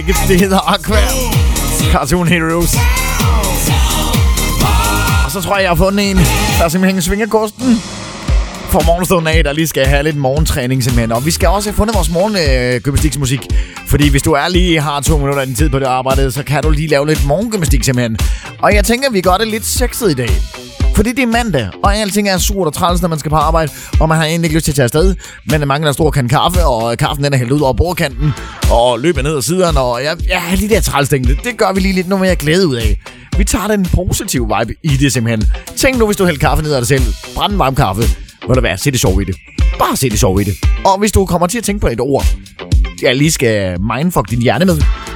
Det hedder Aqua. Cartoon Heroes. Og så tror jeg har fundet en, der simpelthen svinger kosten for morgenstunden af, der lige skal have lidt morgentræning simpelthen. Og vi skal også have fundet vores morgengymnastiksmusik. Fordi hvis du lige har 2 minutter af din tid på det arbejde, så kan du lige lave lidt morgengymnastik simpelthen. Og jeg tænker, at vi gør det lidt sexet i dag. Fordi det er mandag, og alting er surt og træls, når man skal på arbejde, og man har egentlig ikke lyst til at tage afsted. Men der mangler en stor kan kaffe, og kaffen den er hældt ud over bordkanten, og løber ned ad siderne, og lige der træls ting. Det gør vi lige lidt mere glæde ud af. Vi tager den positive vibe i det simpelthen. Tænk nu, hvis du hælder kaffe ned ad dig selv. Brænd en varm kaffe. Må det være, se det sjov i det. Bare se det sjov i det. Og hvis du kommer til at tænke på et ord, jeg lige skal mindfuck din hjerne med,